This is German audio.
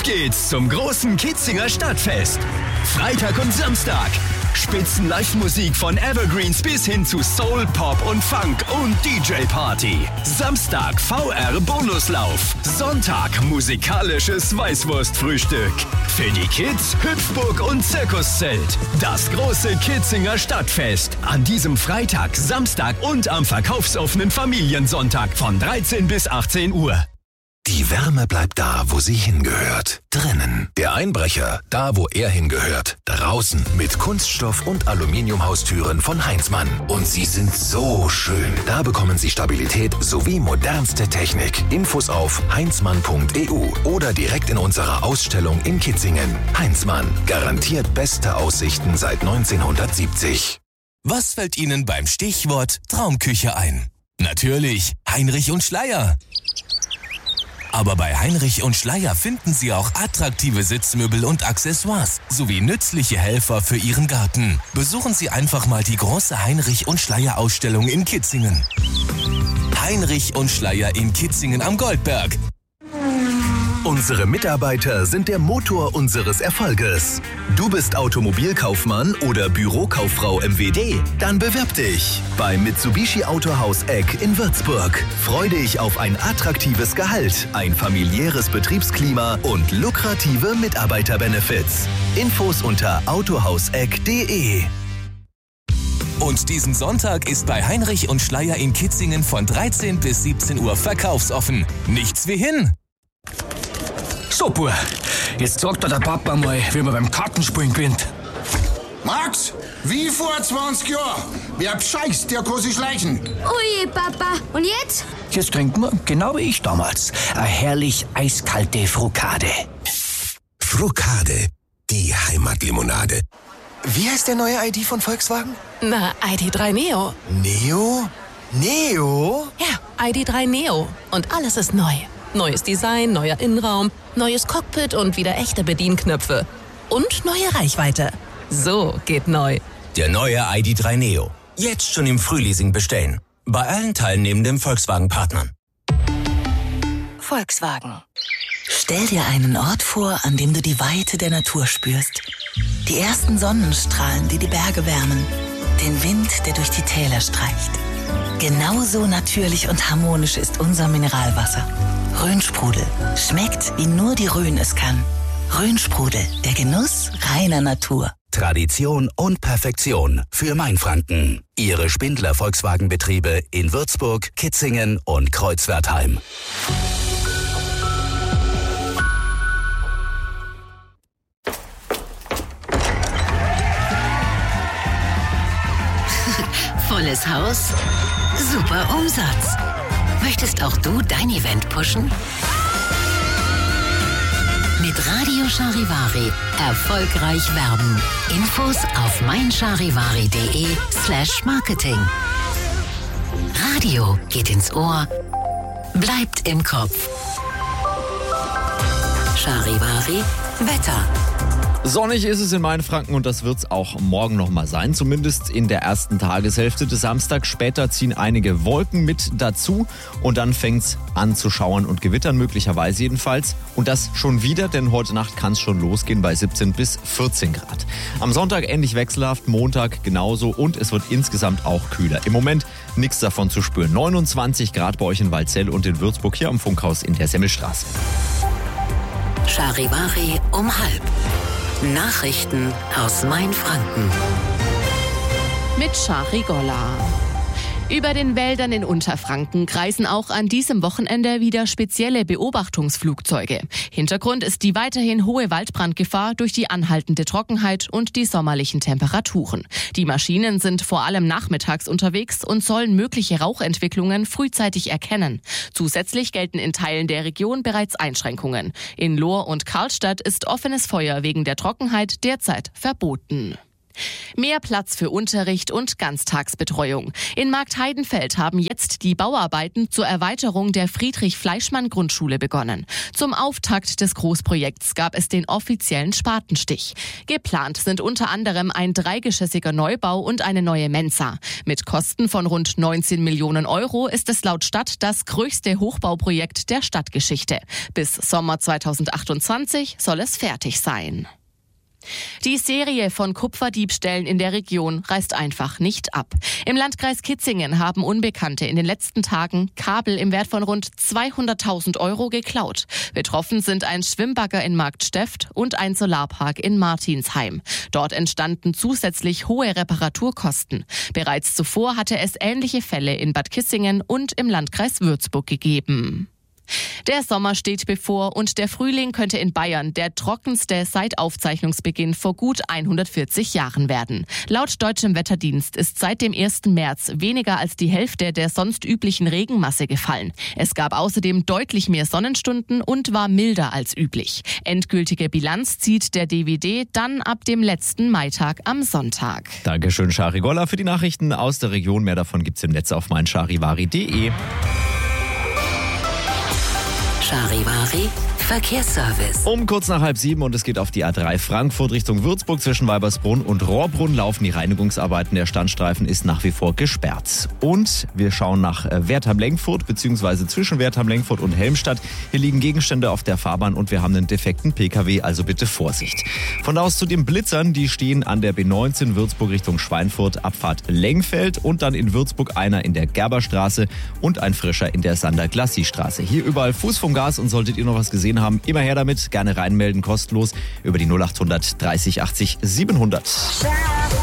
geht's zum großen Kitzinger Stadtfest. Freitag und Samstag. Spitzen-Live-Musik von Evergreens bis hin zu Soul, Pop und Funk und DJ-Party. Samstag VR-Bonuslauf. Sonntag musikalisches Weißwurstfrühstück. Für die Kids Hüpfburg und Zirkuszelt. Das große Kitzinger Stadtfest. An diesem Freitag, Samstag und am verkaufsoffenen Familiensonntag von 13 bis 18 Uhr. Die Wärme bleibt da, wo sie hingehört. Drinnen. Der Einbrecher, da wo er hingehört. Draußen mit Kunststoff- und Aluminiumhaustüren von Heinzmann. Und sie sind so schön. Da bekommen Sie Stabilität sowie modernste Technik. Infos auf heinzmann.eu oder direkt in unserer Ausstellung in Kitzingen. Heinzmann. Garantiert beste Aussichten seit 1970. Was fällt Ihnen beim Stichwort Traumküche ein? Natürlich Heinrich und Schleyer. Aber bei Heinrich und Schleyer finden Sie auch attraktive Sitzmöbel und Accessoires sowie nützliche Helfer für Ihren Garten. Besuchen Sie einfach mal die große Heinrich und Schleyer Ausstellung in Kitzingen. Heinrich und Schleyer in Kitzingen am Goldberg. Unsere Mitarbeiter sind der Motor unseres Erfolges. Du bist Automobilkaufmann oder Bürokauffrau MWD? Dann bewirb dich beim Mitsubishi Autohaus Eck in Würzburg. Freu dich auf ein attraktives Gehalt, ein familiäres Betriebsklima und lukrative Mitarbeiterbenefits. Infos unter autohauseck.de. Und diesen Sonntag ist bei Heinrich und Schleyer in Kitzingen von 13 bis 17 Uhr verkaufsoffen. Nichts wie hin! So, Bub, jetzt sagt dir der Papa mal, wie man beim Kartenspielen gewinnt. Max, wie vor 20 Jahren. Wer bescheißt, der kann sich schleichen. Ui, Papa. Und jetzt? Jetzt trinken wir, genau wie ich damals, eine herrlich eiskalte Frukade. Frukade, die Heimatlimonade. Wie heißt der neue ID von Volkswagen? Na, ID.3 Neo. Neo? Neo? Ja, ID.3 Neo. Und alles ist neu. Neues Design, neuer Innenraum, neues Cockpit und wieder echte Bedienknöpfe. Und neue Reichweite. So geht neu. Der neue ID.3 Neo. Jetzt schon im Frühleasing bestellen. Bei allen teilnehmenden Volkswagen-Partnern. Volkswagen. Stell dir einen Ort vor, an dem du die Weite der Natur spürst. Die ersten Sonnenstrahlen, die die Berge wärmen. Den Wind, der durch die Täler streicht. Genauso natürlich und harmonisch ist unser Mineralwasser. Rhönsprudel. Schmeckt, wie nur die Rhön es kann. Rhönsprudel. Der Genuss reiner Natur. Tradition und Perfektion für Mainfranken. Ihre Spindler Volkswagenbetriebe in Würzburg, Kitzingen und Kreuzwertheim. Volles Haus, super Umsatz. Möchtest auch du dein Event pushen? Mit Radio Charivari erfolgreich werben. Infos auf meincharivari.de/marketing. Radio geht ins Ohr, bleibt im Kopf. Charivari Wetter. Sonnig ist es in Mainfranken und das wird es auch morgen noch mal sein, zumindest in der ersten Tageshälfte des Samstags. Später ziehen einige Wolken mit dazu und dann fängt es an zu schauern und gewittern, möglicherweise jedenfalls. Und das schon wieder, denn heute Nacht kann es schon losgehen bei 17 bis 14 Grad. Am Sonntag ähnlich wechselhaft, Montag genauso und es wird insgesamt auch kühler. Im Moment nichts davon zu spüren. 29 Grad bei euch in Waldsell und in Würzburg hier am Funkhaus in der Semmelstraße. Charivari um 12:30. Nachrichten aus Mainfranken. Mit Shari Golla. Über den Wäldern in Unterfranken kreisen auch an diesem Wochenende wieder spezielle Beobachtungsflugzeuge. Hintergrund ist die weiterhin hohe Waldbrandgefahr durch die anhaltende Trockenheit und die sommerlichen Temperaturen. Die Maschinen sind vor allem nachmittags unterwegs und sollen mögliche Rauchentwicklungen frühzeitig erkennen. Zusätzlich gelten in Teilen der Region bereits Einschränkungen. In Lohr und Karlstadt ist offenes Feuer wegen der Trockenheit derzeit verboten. Mehr Platz für Unterricht und Ganztagsbetreuung. In Marktheidenfeld haben jetzt die Bauarbeiten zur Erweiterung der Friedrich-Fleischmann-Grundschule begonnen. Zum Auftakt des Großprojekts gab es den offiziellen Spatenstich. Geplant sind unter anderem ein 3-geschossiger Neubau und eine neue Mensa. Mit Kosten von rund 19 Millionen Euro ist es laut Stadt das größte Hochbauprojekt der Stadtgeschichte. Bis Sommer 2028 soll es fertig sein. Die Serie von Kupferdiebstählen in der Region reißt einfach nicht ab. Im Landkreis Kitzingen haben Unbekannte in den letzten Tagen Kabel im Wert von rund 200.000 Euro geklaut. Betroffen sind ein Schwimmbagger in Marktsteft und ein Solarpark in Martinsheim. Dort entstanden zusätzlich hohe Reparaturkosten. Bereits zuvor hatte es ähnliche Fälle in Bad Kissingen und im Landkreis Würzburg gegeben. Der Sommer steht bevor und der Frühling könnte in Bayern der trockenste seit Aufzeichnungsbeginn vor gut 140 Jahren werden. Laut deutschem Wetterdienst ist seit dem 1. März weniger als die Hälfte der sonst üblichen Regenmasse gefallen. Es gab außerdem deutlich mehr Sonnenstunden und war milder als üblich. Endgültige Bilanz zieht der DWD dann ab dem letzten Maitag am Sonntag. Dankeschön, Shari Golla, für die Nachrichten aus der Region. Mehr davon gibt's im Netz auf meincharivari.de. Charivari Verkehrsservice. Um kurz nach 6:30 und es geht auf die A3 Frankfurt Richtung Würzburg. Zwischen Weibersbrunn und Rohrbrunn laufen die Reinigungsarbeiten. Der Standstreifen ist nach wie vor gesperrt. Und wir schauen nach Wertheim-Lenkfurt bzw. zwischen Wertheim-Lenkfurt und Helmstadt. Hier liegen Gegenstände auf der Fahrbahn und wir haben einen defekten PKW, also bitte Vorsicht. Von da aus zu den Blitzern, die stehen an der B19 Würzburg Richtung Schweinfurt, Abfahrt Lengfeld und dann in Würzburg einer in der Gerberstraße und ein frischer in der Sander-Glassi-Straße. Hier überall Fuß vom Gas und solltet ihr noch was gesehen haben, immer her damit, gerne reinmelden, kostenlos über die 0800 30 80 700.